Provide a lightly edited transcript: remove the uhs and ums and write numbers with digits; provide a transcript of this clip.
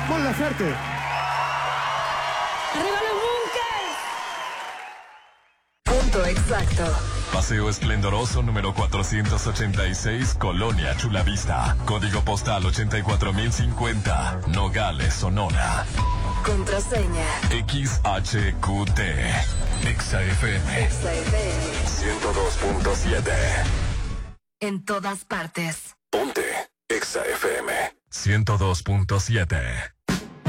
Mon Laferte. ¡Arriba los bunkers! Punto exacto. Paseo Esplendoroso número 486, Colonia Chulavista. Código postal 84050, Nogales, Sonora. Contraseña. XHQT. XFM. XFM. 102.7. En todas partes. Ponte XFM. 102.7.